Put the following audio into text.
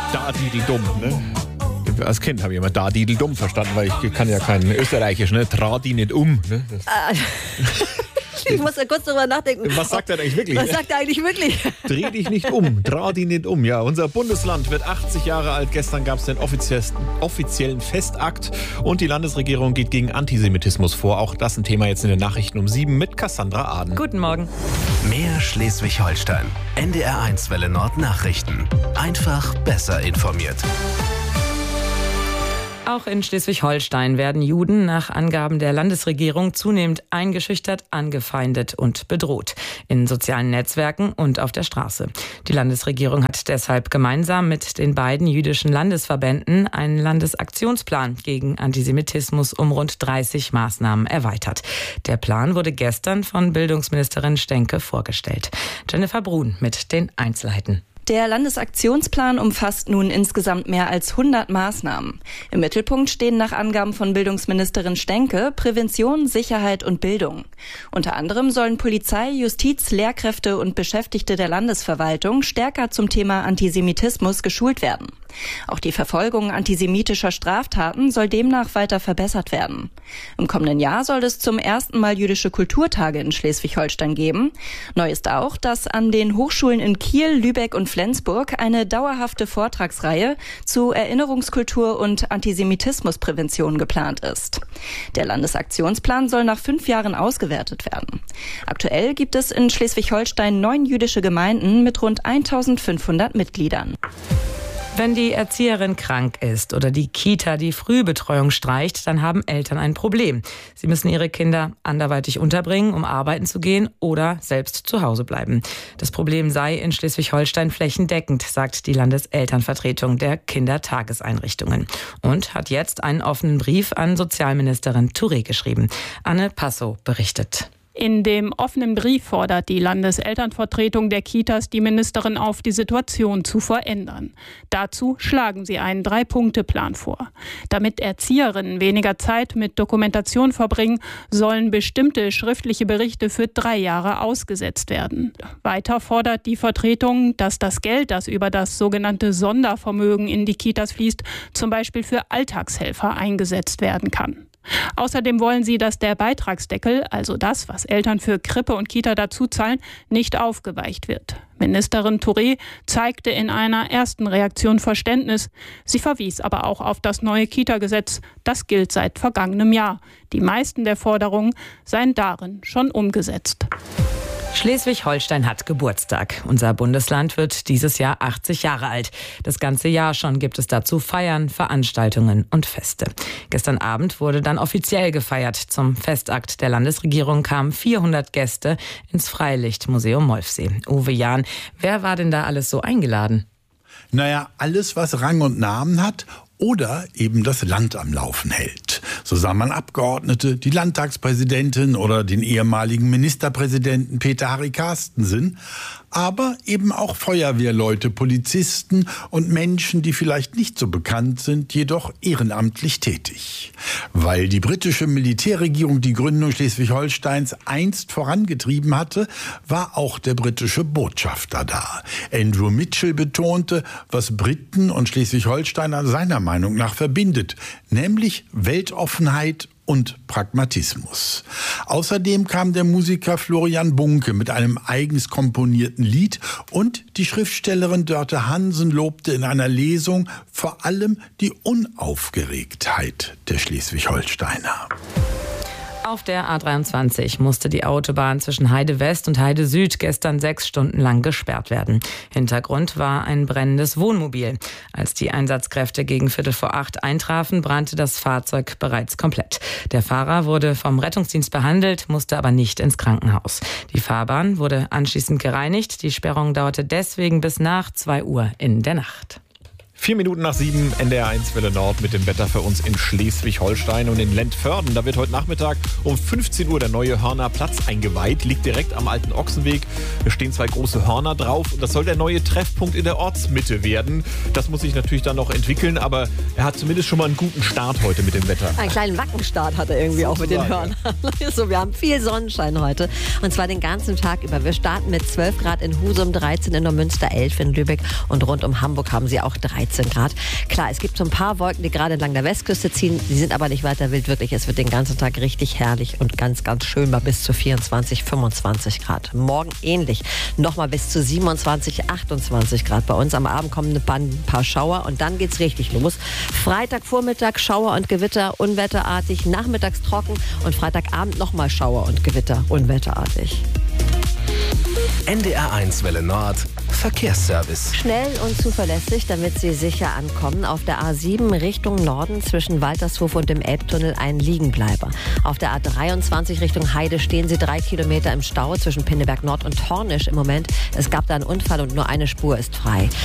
Da Dideldum, ne? Als Kind habe ich immer da Dideldum verstanden, weil ich kann ja kein Österreichisch, ne? Tradi nicht um. Ne? Ich muss ja kurz drüber nachdenken. Was sagt er eigentlich wirklich? Was sagt er eigentlich wirklich? Dreh dich nicht um, dreh dich nicht um. Ja, unser Bundesland wird 80 Jahre alt. Gestern gab es den offiziellen Festakt und die Landesregierung geht gegen Antisemitismus vor. Auch das ein Thema jetzt in den Nachrichten um 7 mit Cassandra Aden. Guten Morgen. Mehr Schleswig-Holstein. NDR1 Welle Nord Nachrichten. Einfach besser informiert. Auch in Schleswig-Holstein werden Juden nach Angaben der Landesregierung zunehmend eingeschüchtert, angefeindet und bedroht. In sozialen Netzwerken und auf der Straße. Die Landesregierung hat deshalb gemeinsam mit den beiden jüdischen Landesverbänden einen Landesaktionsplan gegen Antisemitismus um rund 30 Maßnahmen erweitert. Der Plan wurde gestern von Bildungsministerin Stenke vorgestellt. Jennifer Brun mit den Einzelheiten. Der Landesaktionsplan umfasst nun insgesamt mehr als 100 Maßnahmen. Im Mittelpunkt stehen nach Angaben von Bildungsministerin Stenke Prävention, Sicherheit und Bildung. Unter anderem sollen Polizei, Justiz, Lehrkräfte und Beschäftigte der Landesverwaltung stärker zum Thema Antisemitismus geschult werden. Auch die Verfolgung antisemitischer Straftaten soll demnach weiter verbessert werden. Im kommenden Jahr soll es zum ersten Mal jüdische Kulturtage in Schleswig-Holstein geben. Neu ist auch, dass an den Hochschulen in Kiel, Lübeck und Flensburg eine dauerhafte Vortragsreihe zu Erinnerungskultur und Antisemitismusprävention geplant ist. Der Landesaktionsplan soll nach 5 Jahren ausgewertet werden. Aktuell gibt es in Schleswig-Holstein 9 jüdische Gemeinden mit rund 1500 Mitgliedern. Wenn die Erzieherin krank ist oder die Kita die Frühbetreuung streicht, dann haben Eltern ein Problem. Sie müssen ihre Kinder anderweitig unterbringen, um arbeiten zu gehen oder selbst zu Hause bleiben. Das Problem sei in Schleswig-Holstein flächendeckend, sagt die Landeselternvertretung der Kindertageseinrichtungen. Und hat jetzt einen offenen Brief an Sozialministerin Touré geschrieben. Anne Passow berichtet. In dem offenen Brief fordert die Landeselternvertretung der Kitas die Ministerin auf, die Situation zu verändern. Dazu schlagen sie einen 3-Punkte-Plan vor. Damit Erzieherinnen weniger Zeit mit Dokumentation verbringen, sollen bestimmte schriftliche Berichte für 3 Jahre ausgesetzt werden. Weiter fordert die Vertretung, dass das Geld, das über das sogenannte Sondervermögen in die Kitas fließt, zum Beispiel für Alltagshelfer eingesetzt werden kann. Außerdem wollen sie, dass der Beitragsdeckel, also das, was Eltern für Krippe und Kita dazu zahlen, nicht aufgeweicht wird. Ministerin Touré zeigte in einer ersten Reaktion Verständnis. Sie verwies aber auch auf das neue Kita-Gesetz. Das gilt seit vergangenem Jahr. Die meisten der Forderungen seien darin schon umgesetzt. Schleswig-Holstein hat Geburtstag. Unser Bundesland wird dieses Jahr 80 Jahre alt. Das ganze Jahr schon gibt es dazu Feiern, Veranstaltungen und Feste. Gestern Abend wurde dann offiziell gefeiert. Zum Festakt der Landesregierung kamen 400 Gäste ins Freilichtmuseum Molfsee. Uwe Jahn, wer war denn da alles so eingeladen? Naja, alles, was Rang und Namen hat oder eben das Land am Laufen hält. So sah man Abgeordnete, die Landtagspräsidentin oder den ehemaligen Ministerpräsidenten Peter Harry Carstensen, aber eben auch Feuerwehrleute, Polizisten und Menschen, die vielleicht nicht so bekannt sind, jedoch ehrenamtlich tätig. Weil die britische Militärregierung die Gründung Schleswig-Holsteins einst vorangetrieben hatte, war auch der britische Botschafter da. Andrew Mitchell betonte, was Briten und Schleswig-Holsteiner seiner Meinung nach verbindet, nämlich Weltoffenheit und Pragmatismus. Außerdem kam der Musiker Florian Bunke mit einem eigens komponierten Lied und die Schriftstellerin Dörte Hansen lobte in einer Lesung vor allem die Unaufgeregtheit der Schleswig-Holsteiner. Auf der A23 musste die Autobahn zwischen Heide West und Heide Süd gestern 6 Stunden lang gesperrt werden. Hintergrund war ein brennendes Wohnmobil. Als die Einsatzkräfte gegen 7:45 eintrafen, brannte das Fahrzeug bereits komplett. Der Fahrer wurde vom Rettungsdienst behandelt, musste aber nicht ins Krankenhaus. Die Fahrbahn wurde anschließend gereinigt. Die Sperrung dauerte deswegen bis nach 2 Uhr in der Nacht. 4 Minuten nach 7, NDR1 Welle Nord mit dem Wetter für uns in Schleswig-Holstein und in Lentförden. Da wird heute Nachmittag um 15 Uhr der neue Hörner Platz eingeweiht. Liegt direkt am alten Ochsenweg. Da stehen 2 große Hörner drauf. Und das soll der neue Treffpunkt in der Ortsmitte werden. Das muss sich natürlich dann noch entwickeln, aber er hat zumindest schon mal einen guten Start heute mit dem Wetter. Einen kleinen Wackenstart hat er irgendwie auch mit den Hörnern. So, wir haben viel Sonnenschein heute und zwar den ganzen Tag über. Wir starten mit 12 Grad in Husum, 13 in Neumünster, 11 in Lübeck und rund um Hamburg haben sie auch 13 13 Grad. Klar, es gibt so ein paar Wolken, die gerade entlang der Westküste ziehen. Die sind aber nicht weiter wild, wirklich. Es wird den ganzen Tag richtig herrlich und ganz, ganz schön bei bis zu 24, 25 Grad. Morgen ähnlich. Nochmal bis zu 27, 28 Grad bei uns. Am Abend kommen ein paar Schauer und dann geht's richtig los. Freitagvormittag Schauer und Gewitter, unwetterartig. Nachmittags trocken und Freitagabend nochmal Schauer und Gewitter, unwetterartig. NDR1 Welle Nord Verkehrsservice. Schnell und zuverlässig, damit Sie sicher ankommen. Auf der A7 Richtung Norden zwischen Waltershof und dem Elbtunnel ein Liegenbleiber. Auf der A23 Richtung Heide stehen Sie 3 Kilometer im Stau zwischen Pinneberg Nord und Hornisch im Moment. Es gab da einen Unfall und nur eine Spur ist frei.